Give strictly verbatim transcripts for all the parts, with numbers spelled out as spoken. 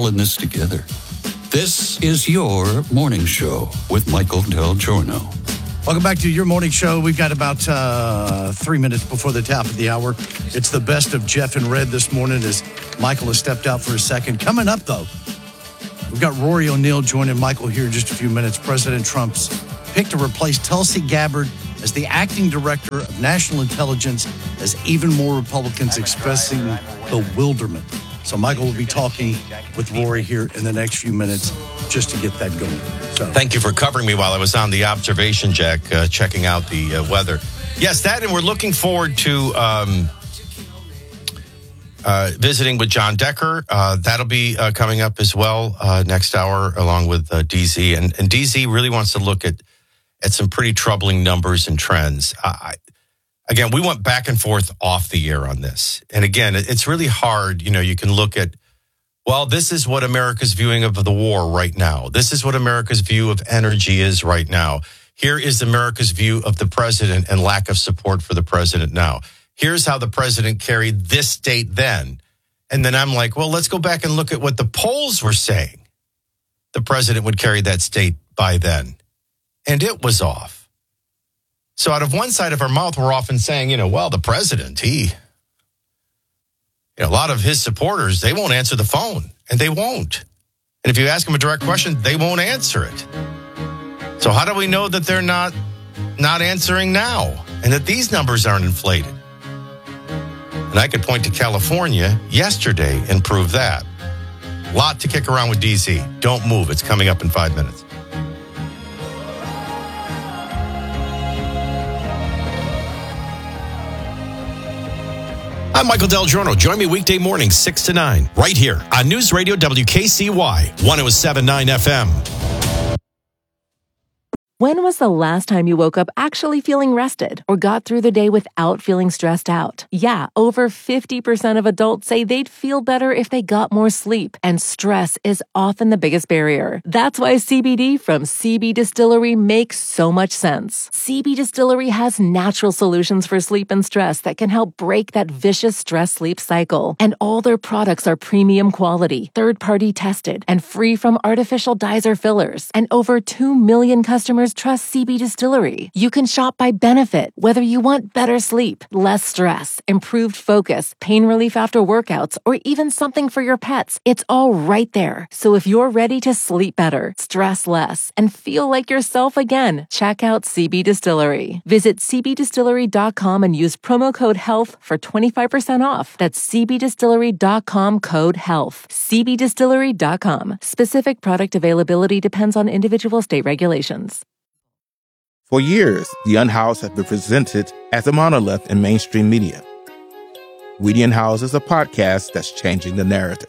all in this together. This is your morning show with Michael Del Giorno. Welcome back to your morning show. We've got about uh, three minutes before the top of the hour. It's the best of Jeff and Red this morning as Michael has stepped out for a second. Coming up, though, we've got Rory O'Neill joining Michael here in just a few minutes. President Trump's pick to replace Tulsi Gabbard as the acting director of national intelligence as even more Republicans expressing bewilderment. So Michael will be talking with Rory here in the next few minutes just to get that going. So. Thank you for covering me while I was on the observation deck, uh, checking out the uh, weather. Yes, that, and we're looking forward to um, uh, visiting with John Decker. Uh, that'll be uh, coming up as well uh, next hour, along with uh, D Z. And, and D Z really wants to look at, at some pretty troubling numbers and trends. I, Again, we went back and forth off the air on this. And again, it's really hard. You know, you can look at, well, this is what America's viewing of the war right now. This is what America's view of energy is right now. Here is America's view of the president and lack of support for the president now. Here's how the president carried this state then. And then I'm like, well, let's go back and look at what the polls were saying the president would carry that state by then. And it was off. So out of one side of our mouth, we're often saying, you know, well, the president, he, you know, a lot of his supporters, they won't answer the phone, and they won't. And if you ask them a direct question, they won't answer it. So how do we know that they're not not answering now and that these numbers aren't inflated? And I could point to California yesterday and prove that. Lot to kick around with D C. Don't move. It's coming up in five minutes. I'm Michael Del Giorno. Join me weekday mornings, six to nine, right here on News Radio W K C Y, one oh seven point nine F M. When was the last time you woke up actually feeling rested or got through the day without feeling stressed out? Yeah, over fifty percent of adults say they'd feel better if they got more sleep, and stress is often the biggest barrier. That's why C B D from C B Distillery makes so much sense. C B Distillery has natural solutions for sleep and stress that can help break that vicious stress-sleep cycle. And all their products are premium quality, third-party tested, and free from artificial dyes or fillers. And over two million customers trust C B Distillery. You can shop by benefit, whether you want better sleep, less stress, improved focus, pain relief after workouts, or even something for your pets. It's all right there. So if you're ready to sleep better, stress less, and feel like yourself again, check out C B Distillery. Visit c b distillery dot com and use promo code HEALTH for twenty-five percent off. That's c b distillery dot com code HEALTH. c b distillery dot com. Specific product availability depends on individual state regulations. For years, The Unhoused has been presented as a monolith in mainstream media. We The Unhoused is a podcast that's changing the narrative.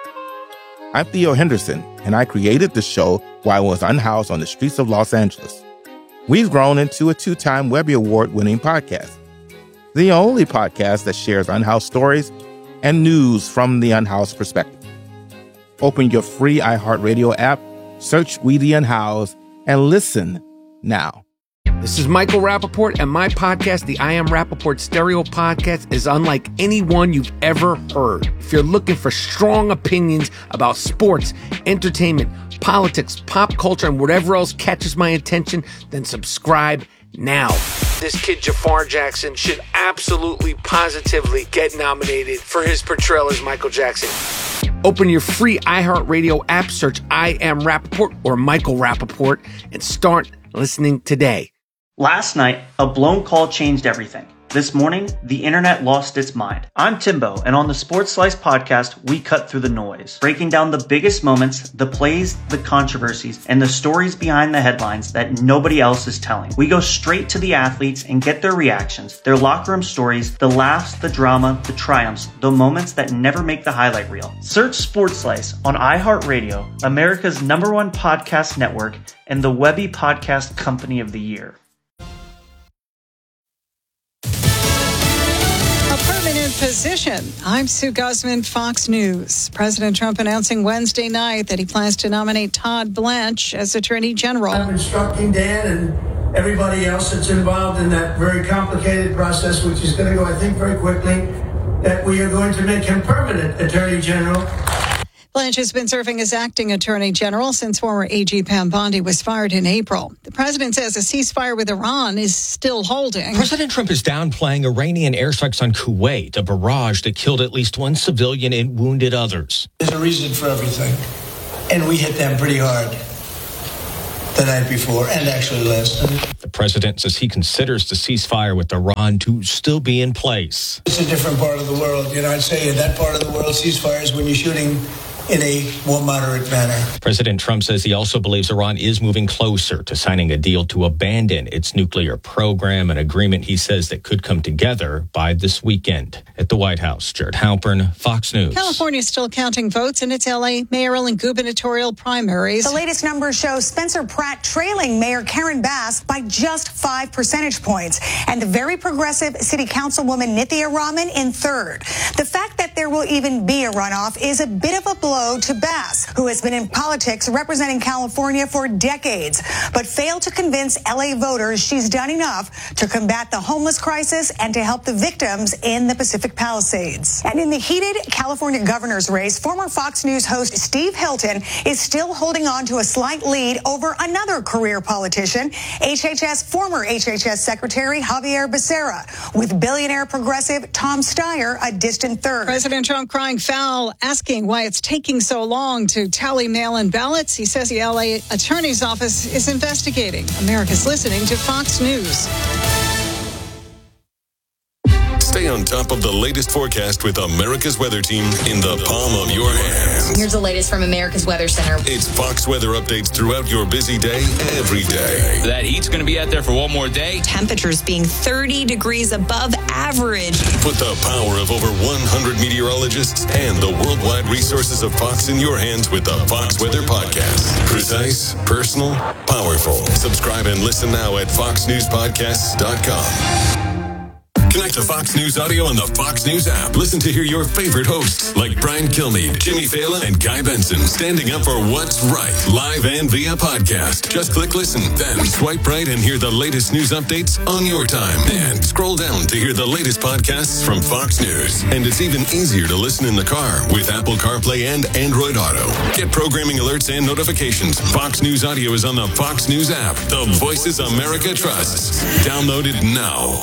I'm Theo Henderson, and I created the show while I was unhoused on the streets of Los Angeles. We've grown into a two-time Webby Award-winning podcast, the only podcast that shares unhoused stories and news from the unhoused perspective. Open your free iHeartRadio app, search We The Unhoused, and listen now. This is Michael Rappaport, and my podcast, the I Am Rappaport Stereo Podcast, is unlike any one you've ever heard. If you're looking for strong opinions about sports, entertainment, politics, pop culture, and whatever else catches my attention, then subscribe now. This kid, Jafar Jackson, should absolutely, positively get nominated for his portrayal as Michael Jackson. Open your free iHeartRadio app, search I Am Rappaport or Michael Rappaport, and start listening today. Last night, a blown call changed everything. This morning, the internet lost its mind. I'm Timbo, and on the Sports Slice podcast, we cut through the noise, breaking down the biggest moments, the plays, the controversies, and the stories behind the headlines that nobody else is telling. We go straight to the athletes and get their reactions, their locker room stories, the laughs, the drama, the triumphs, the moments that never make the highlight reel. Search Sports Slice on iHeartRadio, America's number one podcast network, and the Webby Podcast Company of the Year. Position. I'm Sue Guzman, Fox News. President Trump announcing Wednesday night that he plans to nominate Todd Blanche as Attorney General. I'm instructing Dan and everybody else that's involved in that very complicated process, which is going to go, I think, very quickly, that we are going to make him permanent Attorney General. Blanche has been serving as acting attorney general since former A G Pam Bondi was fired in April. The president says a ceasefire with Iran is still holding. President Trump is downplaying Iranian airstrikes on Kuwait, a barrage that killed at least one civilian and wounded others. There's a reason for everything, and we hit them pretty hard the night before and actually last night. The president says he considers the ceasefire with Iran to still be in place. It's a different part of the world. You know, I'd say in that part of the world, ceasefires when you're shooting in a more moderate manner. President Trump says he also believes Iran is moving closer to signing a deal to abandon its nuclear program, an agreement he says that could come together by this weekend. At the White House, Jared Halpern, Fox News. California is still counting votes in its L A mayoral and gubernatorial primaries. The latest numbers show Spencer Pratt trailing Mayor Karen Bass by just five percentage points, and the very progressive city councilwoman Nithya Raman in third. The fact that there will even be a runoff is a bit of a blow to Bass, who has been in politics representing California for decades, but failed to convince L A voters she's done enough to combat the homeless crisis and to help the victims in the Pacific Palisades. And in the heated California governor's race, former Fox News host Steve Hilton is still holding on to a slight lead over another career politician, H H S former H H S Secretary Javier Becerra, with billionaire progressive Tom Steyer a distant third. President Trump crying foul, asking why it's taking so long to tally mail-in ballots. He says the L A Attorney's Office is investigating. America's listening to Fox News. Stay on top of the latest forecast with America's Weather Team in the palm of your hand. Here's the latest from America's Weather Center. It's Fox weather updates throughout your busy day, every day. That heat's going to be out there for one more day. Temperatures being thirty degrees above average. Put the power of over one hundred meteorologists and the worldwide resources of Fox in your hands with the Fox Weather Podcast. Precise, personal, powerful. Subscribe and listen now at fox news podcasts dot com. Connect to Fox News Audio on the Fox News app. Listen to hear your favorite hosts like Brian Kilmeade, Jimmy Fallon, and Guy Benson standing up for what's right, live and via podcast. Just click listen, then swipe right and hear the latest news updates on your time. And scroll down to hear the latest podcasts from Fox News. And it's even easier to listen in the car with Apple CarPlay and Android Auto. Get programming alerts and notifications. Fox News Audio is on the Fox News app. The voices America trusts. Download it now.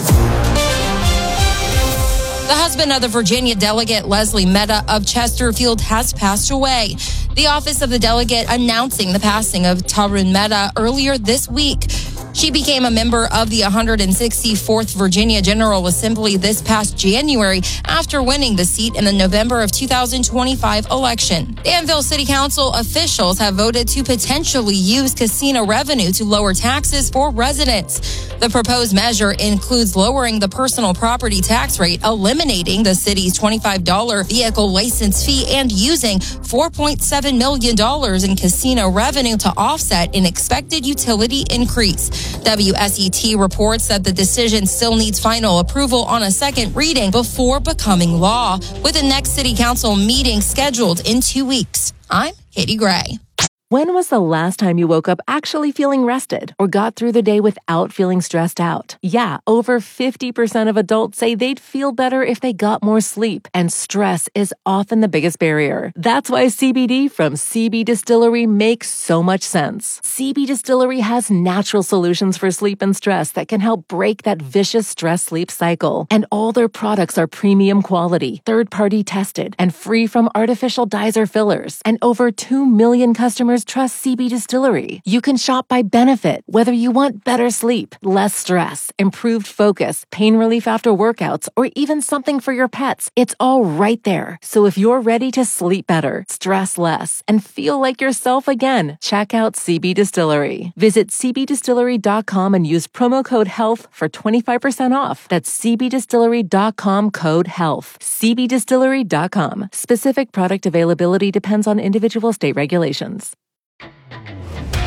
The husband of the Virginia delegate, Leslie Mehta of Chesterfield, has passed away. The office of the delegate announcing the passing of Tarun Mehta earlier this week. She became a member of the one hundred sixty-fourth Virginia General Assembly this past January after winning the seat in the November of two thousand twenty-five election. Danville City Council officials have voted to potentially use casino revenue to lower taxes for residents. The proposed measure includes lowering the personal property tax rate, eliminating the city's twenty-five dollars vehicle license fee, and using four point seven million dollars in casino revenue to offset an expected utility increase. W S E T reports that the decision still needs final approval on a second reading before becoming law, with the next city council meeting scheduled in two weeks. I'm Katie Gray. When was the last time you woke up actually feeling rested or got through the day without feeling stressed out? Yeah, over fifty percent of adults say they'd feel better if they got more sleep, and stress is often the biggest barrier. That's why C B D from C B Distillery makes so much sense. C B Distillery has natural solutions for sleep and stress that can help break that vicious stress-sleep cycle. And all their products are premium quality, third-party tested, and free from artificial dyes or fillers. And over two million customers trust C B Distillery. You can shop by benefit, whether you want better sleep, less stress, improved focus, pain relief after workouts, or even something for your pets. It's all right there. So if you're ready to sleep better, stress less, and feel like yourself again, check out C B Distillery. Visit c b distillery dot com and use promo code HEALTH for twenty-five percent off. That's c b distillery dot com code HEALTH. c b distillery dot com. Specific product availability depends on individual state regulations.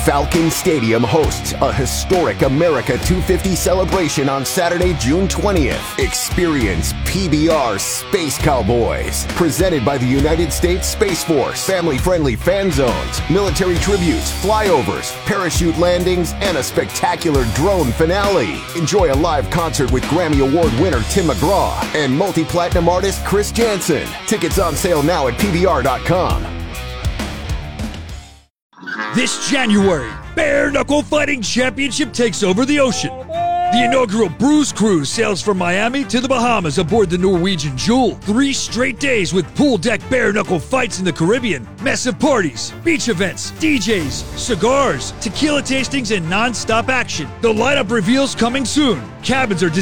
Falcon Stadium hosts a historic America two fifty celebration on Saturday, June twentieth. Experience P B R Space Cowboys, presented by the United States Space Force. Family-friendly fan zones, military tributes, flyovers, parachute landings, and a spectacular drone finale. Enjoy a live concert with Grammy Award winner Tim McGraw and multi-platinum artist Chris Jansen. Tickets on sale now at P B R dot com. This January, Bare Knuckle Fighting Championship takes over the ocean. The inaugural Bruise Cruise sails from Miami to the Bahamas aboard the Norwegian Jewel. Three straight days with pool deck bare knuckle fights in the Caribbean, massive parties, beach events, D Js, cigars, tequila tastings, and non-stop action. The lineup reveals coming soon. Cabins are